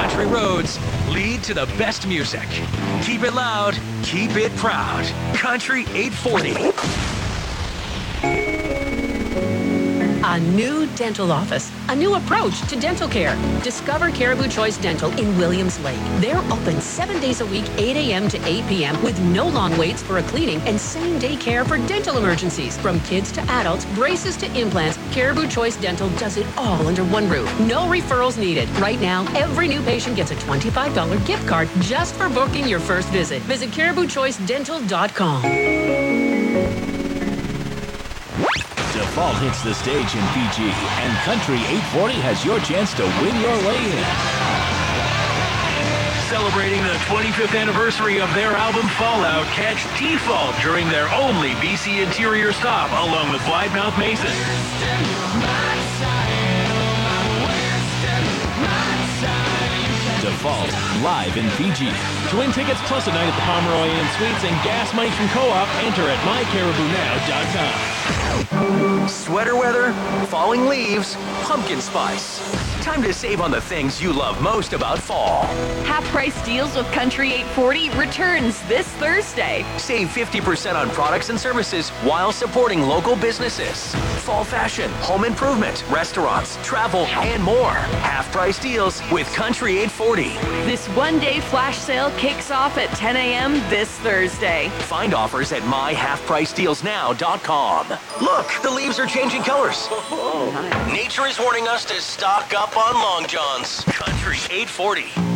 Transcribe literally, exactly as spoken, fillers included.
country roads lead to the best music. Keep it loud, keep it proud. Country eight forty. A new dental office, a new approach to dental care. Discover Caribou Choice Dental in Williams Lake. They're open seven days a week, eight a.m. to eight p.m. with no long waits for a cleaning and same-day care for dental emergencies. From kids to adults, braces to implants, Caribou Choice Dental does it all under one roof. No referrals needed. Right now, every new patient gets a twenty-five dollars gift card just for booking your first visit. Visit caribou choice dental dot com. Default hits the stage in Fiji, and Country eight forty has your chance to win your way in. Celebrating the twenty-fifth anniversary of their album Fallout, catch Default during their only B C interior stop along the Blidemouth Mason. Default, live in Fiji. To win tickets plus a night at the Pomeroy Inn Suites and gas money from Co-op, enter at my caribou now dot com. Sweater weather, falling leaves, pumpkin spice. Time to save on the things you love most about fall. Half-price deals with Country eight forty returns this Thursday. Save fifty percent on products and services while supporting local businesses. Fall fashion, home improvement, restaurants, travel, and more. Half-price deals with Country eight forty. This one-day flash sale kicks off at ten a.m. this Thursday. Find offers at my half price deals now dot com. Look, the leaves are changing colors. Nature is warning us to stock up on long johns. Country eight forty.